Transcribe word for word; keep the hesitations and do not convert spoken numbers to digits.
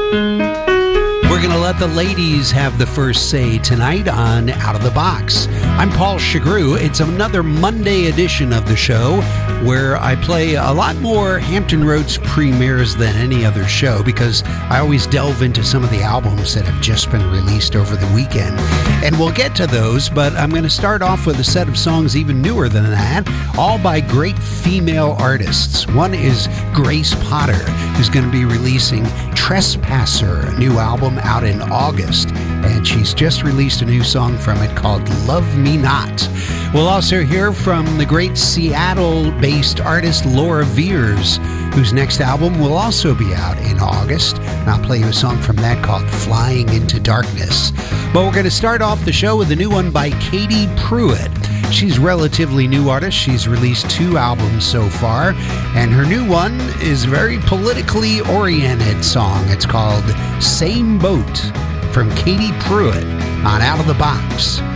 We're going to let the ladies have the first say tonight on Out of the Box. I'm Paul Chagru. It's another Monday edition of the show where I play a lot more Hampton Roads premieres than any other show because I always delve into some of the albums that have just been released over the weekend. And we'll get to those, but I'm going to start off with a set of songs even newer than that, all by great female artists. One is Grace Potter, who's going to be releasing Trespasser, a new album out in August, and she's just released a new song from it called Love Me Not. We'll also hear from the great Seattle-based artist Laura Veers, whose next album will also be out in August, and I'll play you a song from that called Flying Into Darkness. But we're going to start off the show with a new one by Katie Pruitt. She's a relatively new artist. She's released two albums so far, and her new one is a very politically oriented song. It's called Same Boat from Katie Pruitt on Out of the Box.